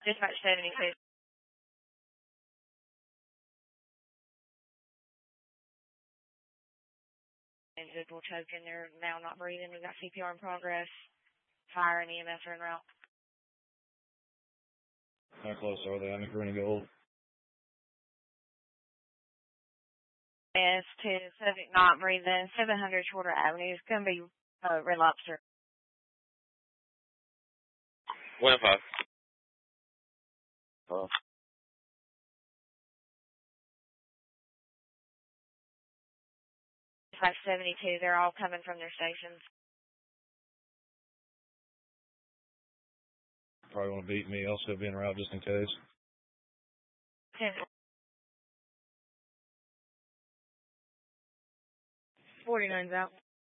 Dispatch 72. Individual choking, they're now not breathing. We've got CPR in progress. Fire and EMS are en route. How close are they? I'm going to go. S2, subject not breathing. 700 Shorter Avenue. It's going to be Red Lobster. 105. 572, they're all coming from their stations. Probably want to beat me. I'll still be en route just in case. 10. 49's out.